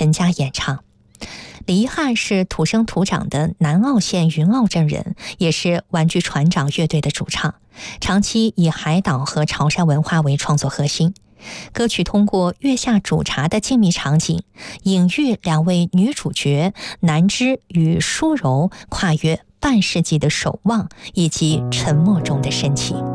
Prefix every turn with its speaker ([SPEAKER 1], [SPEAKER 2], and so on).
[SPEAKER 1] 陈佳演唱。李一汉是土生土长的南澳县云澳镇人，也是玩具船长乐队的主唱，长期以海岛和潮汕文化为创作核心。歌曲通过月下煮茶的静谧场景，隐喻两位女主角南枝与舒柔跨越半世纪的守望，以及沉默中的深情。